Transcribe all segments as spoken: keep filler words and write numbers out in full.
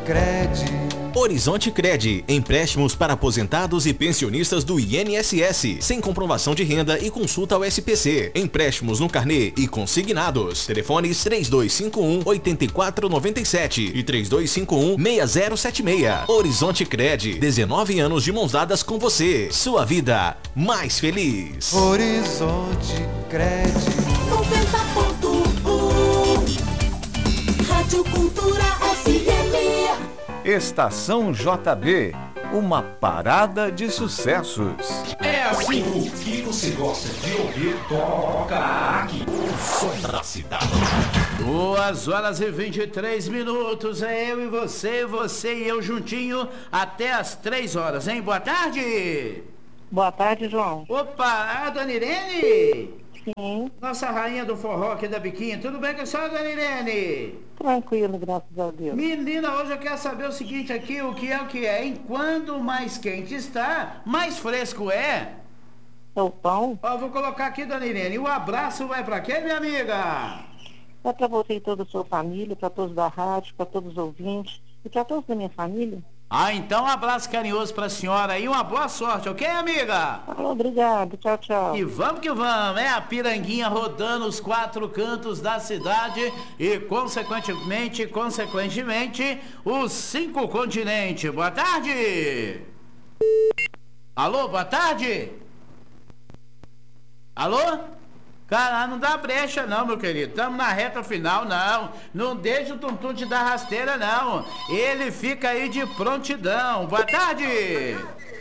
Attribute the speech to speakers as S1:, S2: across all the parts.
S1: Cred.
S2: Horizonte Cred, empréstimos para aposentados e pensionistas do I N S S, sem comprovação de renda e consulta ao S P C. Empréstimos no carnê e consignados. Telefones três dois cinco um, oito quatro nove sete e três dois cinco um, seis zero sete seis. Horizonte Cred, dezenove anos de mãos dadas com você. Sua vida mais feliz.
S1: Horizonte Cred.
S3: noventa ponto um Rádio Cultura F M.
S4: Estação J B, uma parada de sucessos.
S5: É assim, o que você gosta de ouvir, toca aqui. O som da cidade.
S6: Duas horas e vinte e três minutos, é eu e você, você e eu juntinho até as três horas, hein? Boa tarde!
S7: Boa tarde, João.
S6: Opa, a dona Irene?
S7: Sim.
S6: Nossa rainha do forró aqui da Biquinha, tudo bem com a senhora, dona Irene?
S7: Tranquilo, graças a Deus.
S6: Menina, hoje eu quero saber o seguinte aqui, o que é o que é, hein? Quando mais quente está, mais fresco é.
S7: É o pão?
S6: Ó, vou colocar aqui, dona Irene, o abraço vai pra quem, minha amiga?
S7: É para você e toda a sua família, para todos da rádio, para todos os ouvintes e para todos da minha família.
S6: Ah, então um abraço carinhoso pra senhora e uma boa sorte, ok, amiga?
S7: Alô, obrigado, tchau, tchau.
S6: E vamos que vamos, é a Piranguinha rodando os quatro cantos da cidade e, consequentemente, consequentemente, os cinco continentes. Boa tarde! Alô, boa tarde? Alô? Cara, não dá brecha não, meu querido. Estamos na reta final, não. Não deixa o Tuntum te dar rasteira, não. Ele fica aí de prontidão. Boa tarde.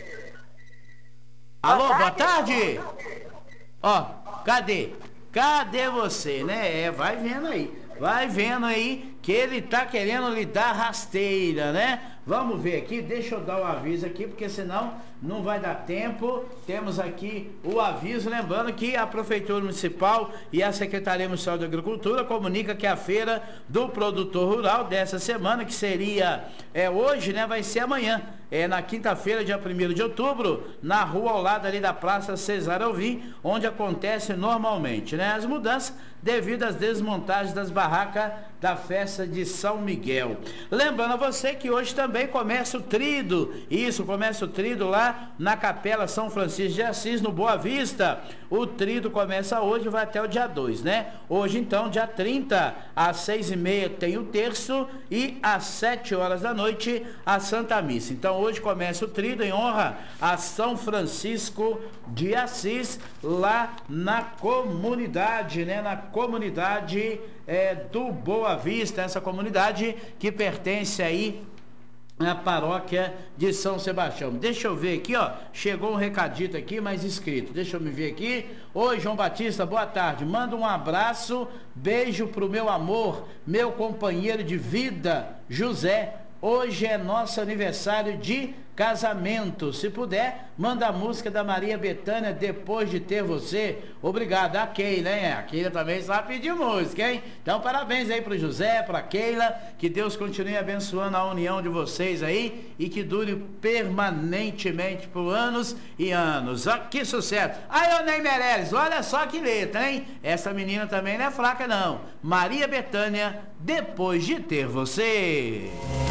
S6: Alô, boa tarde. Ó, cadê? Cadê você, né? É, vai vendo aí. Vai vendo aí que ele tá querendo lhe dar rasteira, né? Vamos ver aqui, deixa eu dar o aviso aqui, porque senão não vai dar tempo. Temos aqui o aviso, lembrando que a Prefeitura Municipal e a Secretaria Municipal de Agricultura comunica que a feira do produtor rural dessa semana, que seria é, hoje, né, vai ser amanhã. É na quinta-feira, dia primeiro de outubro, na rua ao lado ali da Praça Cesar Alvim, onde acontece normalmente, né? As mudanças devido às desmontagens das barracas da festa de São Miguel. Lembrando a você que hoje também começa o trido, isso, começa o trido lá na Capela São Francisco de Assis, no Boa Vista. O trido começa hoje e vai até o dia dois, né? Hoje então, dia trinta, às seis e meia tem o terço e às sete horas da noite a Santa Missa. Então hoje começa o trido em honra a São Francisco de Assis, lá na comunidade, né? Na comunidade é, do Boa Vista, essa comunidade que pertence aí a paróquia de São Sebastião. Deixa eu ver aqui, ó, chegou um recadito aqui, mas escrito, deixa eu me ver aqui. Oi, João Batista, boa tarde, manda um abraço, beijo pro meu amor, meu companheiro de vida, José. Hoje é nosso aniversário de casamento. Se puder, manda a música da Maria Bethânia, Depois de Ter Você. Obrigado. A Keila, hein? A Keila também sabe pedir música, hein? Então, parabéns aí pro José, pra Keila. Que Deus continue abençoando a união de vocês aí e que dure permanentemente por anos e anos. Ah, que sucesso. Aí, ô Ney Meirelles, olha só que letra, hein? Essa menina também não é fraca, não. Maria Bethânia, Depois de Ter Você.